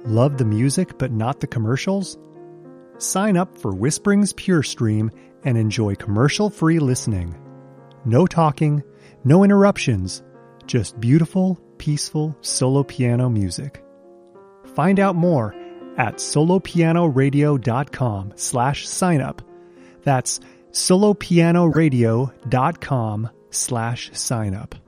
Love the music but not the commercials? Sign up for Whispering's Pure Stream and enjoy commercial-free listening. No talking, no interruptions, just beautiful, peaceful solo piano music. Find out more at solopianoradio.com/signup. That's solopianoradio.com/signup.